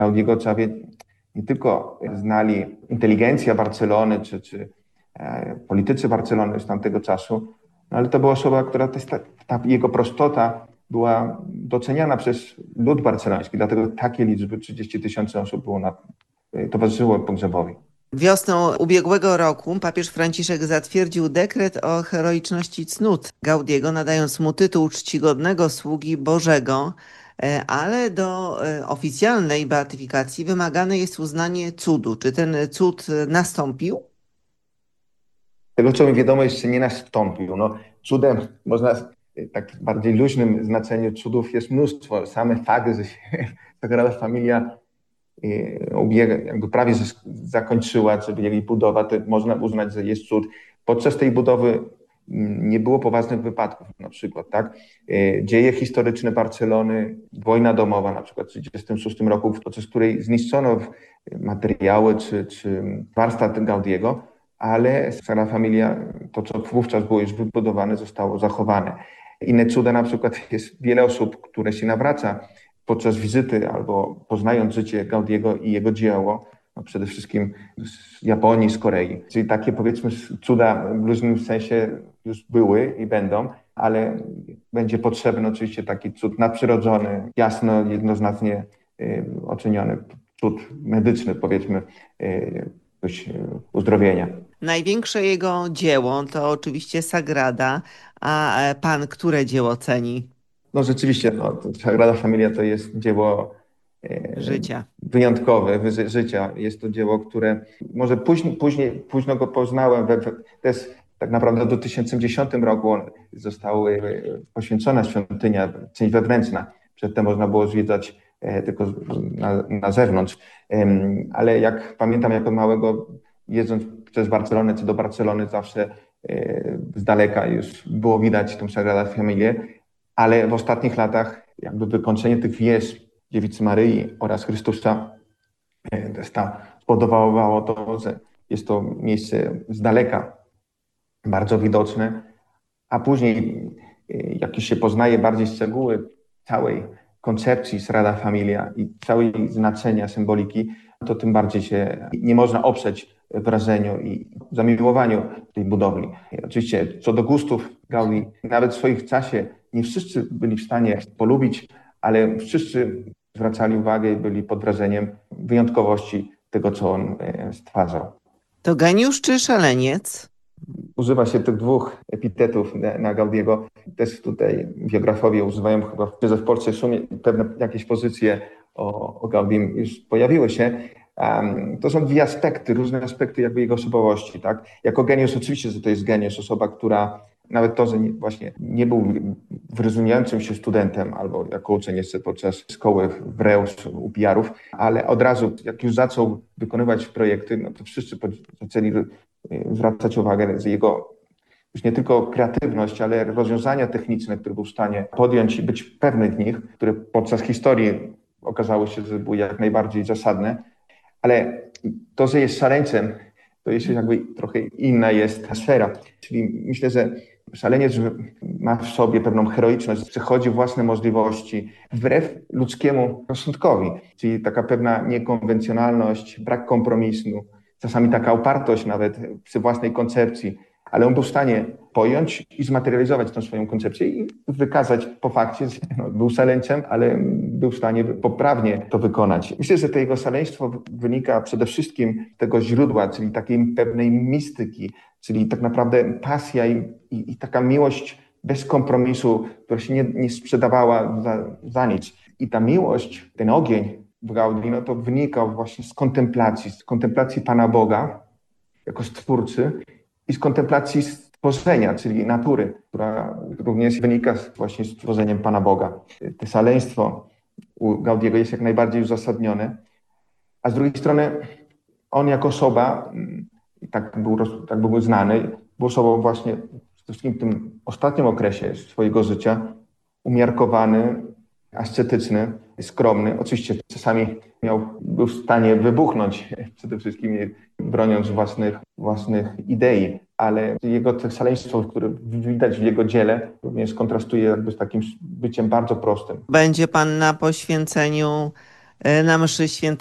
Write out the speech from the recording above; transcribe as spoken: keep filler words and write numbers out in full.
Gaudiego trzeba wiedzieć, nie tylko znali inteligencja Barcelony, czy, czy e, politycy Barcelony z tamtego czasu, no ale to była osoba, która też ta, ta jego prostota była doceniana przez lud barceloński, dlatego takie liczby, trzydzieści tysięcy osób było na, towarzyszyło pogrzebowi. Wiosną ubiegłego roku papież Franciszek zatwierdził dekret o heroiczności cnót Gaudiego, nadając mu tytuł czcigodnego sługi Bożego, ale do oficjalnej beatyfikacji wymagane jest uznanie cudu. Czy ten cud nastąpił? Tego, co mi wiadomo, jeszcze nie nastąpił. No, cudem, można w tak bardziej luźnym znaczeniu cudów jest mnóstwo. Same fakt, że się Sagrada Familia ubiega, jakby prawie zakończyła, żeby jej budowa, to można uznać, że jest cud. Podczas tej budowy nie było poważnych wypadków, na przykład, tak? Dzieje historyczne Barcelony, wojna domowa, na przykład w tysiąc dziewięćset trzydziestym szóstym roku, podczas której zniszczono materiały czy, czy warsztat Gaudiego, ale Sagrada Familia, to co wówczas było już wybudowane, zostało zachowane. Inne cuda, na przykład jest wiele osób, które się nawraca podczas wizyty albo poznając życie Gaudiego i jego dzieło, no przede wszystkim z Japonii, z Korei. Czyli takie, powiedzmy, cuda w różnym sensie już były i będą, ale będzie potrzebny oczywiście taki cud nadprzyrodzony, jasno, jednoznacznie y, oczyniony cud medyczny, powiedzmy, y, coś, y, uzdrowienia. Największe jego dzieło to oczywiście Sagrada, a pan które dzieło ceni? No rzeczywiście, no, Sagrada Familia to jest dzieło e, Życia. wyjątkowe, wy, życia. Jest to dzieło, które może później, później późno go poznałem. We, we, to jest tak naprawdę do tysiąc dziesiątego roku została poświęcona świątynia, część wewnętrzna. Przedtem można było zwiedzać e, tylko na, na zewnątrz. E, ale jak pamiętam, jako małego, jedząc przez Barcelonę czy do Barcelony, zawsze e, z daleka już było widać tą Sagrada Familię. Ale w ostatnich latach jakby wykończenie tych wież Dziewicy Maryi oraz Chrystusa spowodowało to, że jest to miejsce z daleka bardzo widoczne, a później jak już się poznaje bardziej szczegóły całej koncepcji Sagrada Familia i całej znaczenia, symboliki, to tym bardziej się nie można oprzeć wrażeniu i zamiłowaniu tej budowli. I oczywiście co do gustów Gaudi, nawet w swoim czasie nie wszyscy byli w stanie polubić, ale wszyscy zwracali uwagę i byli pod wrażeniem wyjątkowości tego, co on stwarzał. To geniusz czy szaleniec? Używa się tych dwóch epitetów na, na Gaudiego. Też tutaj biografowie używają chyba, że w Polsce w sumie pewne jakieś pozycje o, o Gaudim już pojawiły się. Um, to są dwie aspekty, różne aspekty jakby jego osobowości, tak? Jako geniusz oczywiście, że to jest geniusz, osoba, która nawet to, że nie, właśnie nie był wyróżniającym się studentem albo jako uczeń jeszcze podczas szkoły w Reus u P R-ów, ale od razu jak już zaczął wykonywać projekty, no to wszyscy zaczęli zwracać uwagę, że jego już nie tylko kreatywność, ale rozwiązania techniczne, które był w stanie podjąć i być pewny w nich, które podczas historii okazało się, że były jak najbardziej zasadne. Ale to, że jest szaleńcem, to jeszcze jakby trochę inna jest sfera. Czyli myślę, że szaleniec ma w sobie pewną heroiczność, przechodzi własne możliwości wbrew ludzkiemu rozsądkowi. Czyli taka pewna niekonwencjonalność, brak kompromisu, czasami taka upartość nawet przy własnej koncepcji. Ale on był w stanie pojąć i zmaterializować tę swoją koncepcję i wykazać po fakcie, że no, był szaleńcem, ale był w stanie poprawnie to wykonać. Myślę, że to jego szaleństwo wynika przede wszystkim z tego źródła, czyli takiej pewnej mistyki, czyli tak naprawdę pasja i, i, i taka miłość bez kompromisu, która się nie, nie sprzedawała za, za nic. I ta miłość, ten ogień w Gaudii, no to wynika właśnie z kontemplacji, z kontemplacji Pana Boga jako Stwórcy, i z kontemplacji stworzenia, czyli natury, która również wynika właśnie z stworzeniem Pana Boga. To szaleństwo u Gaudiego jest jak najbardziej uzasadnione, a z drugiej strony on jako osoba, i tak był, tak był znany, był osobą właśnie przede wszystkim w tym ostatnim okresie swojego życia umiarkowany, ascetyczny, skromny. Oczywiście czasami miał, był w stanie wybuchnąć, przede wszystkim broniąc własnych, własnych idei, ale jego to szaleństwo, które widać w jego dziele, również kontrastuje jakby z takim byciem bardzo prostym. Będzie pan na poświęceniu na mszy świętej